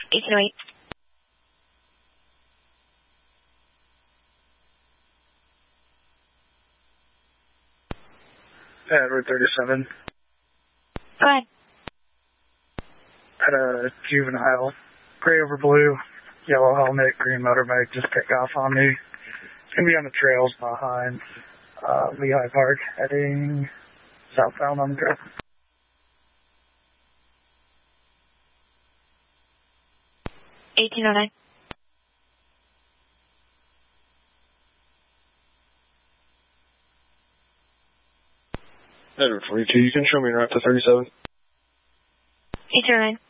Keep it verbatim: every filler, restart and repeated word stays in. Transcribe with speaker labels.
Speaker 1: eighteen oh eight.
Speaker 2: At Route thirty-seven.
Speaker 1: Go ahead.
Speaker 2: Had a juvenile, gray over blue, yellow helmet, green motorbike just picked off on me. It's going to be on the trails behind uh, Lehigh Park, heading southbound on the trail.
Speaker 1: eighteen oh nine.
Speaker 3: Edward forty-two, you can show me route to thirty-seven.
Speaker 1: eighteen oh nine.